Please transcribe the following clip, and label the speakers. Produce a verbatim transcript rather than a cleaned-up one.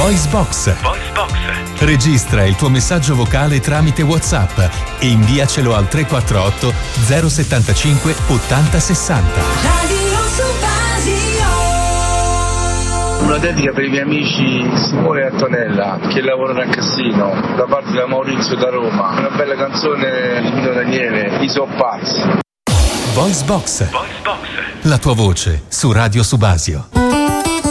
Speaker 1: Voice Box.
Speaker 2: Voice Box.
Speaker 1: Registra il tuo messaggio vocale tramite WhatsApp e inviacelo al tre quattro otto zero settantacinque ottanta sessanta.
Speaker 3: Radio Subasio.
Speaker 4: Una dedica per i miei amici Simone e Antonella che lavorano a Cassino, da parte da Maurizio da Roma. Una bella canzone di Nino Daniele, I so pazzi.
Speaker 1: Voice Box.
Speaker 2: Voice Box.
Speaker 1: La tua voce su Radio Subasio.